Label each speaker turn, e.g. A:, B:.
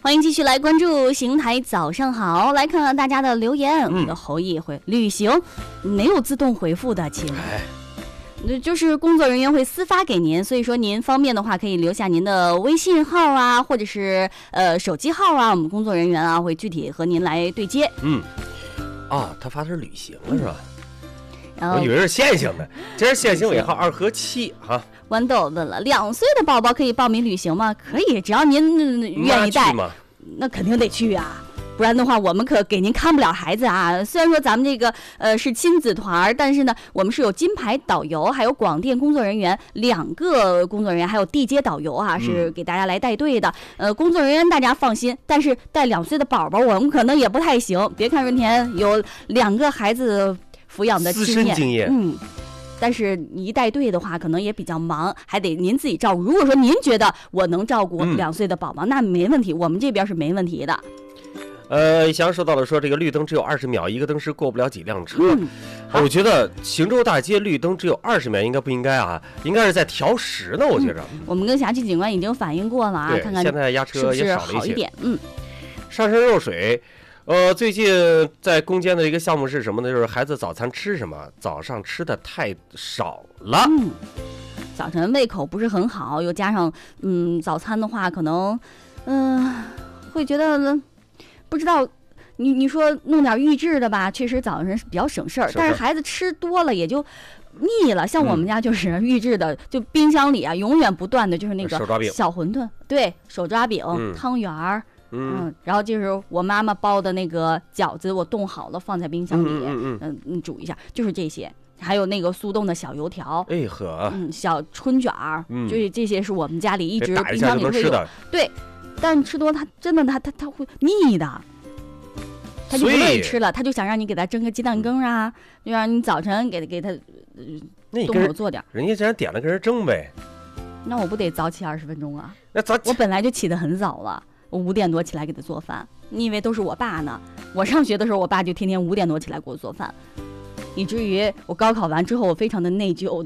A: 欢迎继续来关注邢台早上好，来看看大家的留言。我们的侯毅会旅行没有自动回复的，亲。就是工作人员会私发给您，所以说您方便的话可以留下您的微信号啊，或者是手机号啊，我们工作人员啊会具体和您来对接。
B: 他发的是旅行了是吧？我以为是线性的，这是线性尾号2和7哈。
A: 豌豆问了，2岁的宝宝可以报名旅行吗？可以，只要您愿意带，那肯定得去啊。不然的话，我们可给您看不了孩子啊。虽然说咱们这个是亲子团，但是呢，我们是有金牌导游，还有广电工作人员2个工作人员，还有地接导游啊，是给大家来带队的。工作人员大家放心，但是带2岁的宝宝，我们可能也不太行。别看润田有2个孩子抚养的
B: 资深经验，
A: 但是你一带队的话，可能也比较忙，还得您自己照顾。如果说您觉得我能照顾2岁的宝宝，那没问题，我们这边是没问题的。
B: 一翔说到了说这个绿灯只有20秒，一个灯是过不了几辆车。我觉得邢州大街绿灯只有20秒，应该不应该啊？应该是在调时呢，我觉着。
A: 我们跟辖区警官已经反映过了啊，看看
B: 现在压车也少了一些。上山肉水，最近在攻坚的一个项目是什么呢？就是孩子早餐吃什么？早上吃的太少了。
A: 早晨胃口不是很好，又加上早餐的话，可能会觉得。不知道，你说弄点预制的吧，确实早晨比较省事儿，但是孩子吃多了也就腻了。像我们家就是预制的，就冰箱里啊永远不断的就是那个小馄饨，对，手抓饼、汤圆儿，然后就是我妈妈包的那个饺子，我冻好了放在冰箱里，煮一下，就是这些。还有那个速冻的小油条，小春卷儿，就是这些是我们家里一直冰箱里会有，对。但吃多他真的他会腻的，他就不乐意吃了，他就想让你给他蒸个鸡蛋羹啊，就让你早晨给他动手做点。
B: 人家既然点了，跟人蒸呗。
A: 那我不得早起20分钟啊？
B: 那
A: 我本来就起得很早了，我5点多起来给他做饭。你以为都是我爸呢？我上学的时候，我爸就天天5点多起来给我做饭，以至于我高考完之后，我非常的内疚。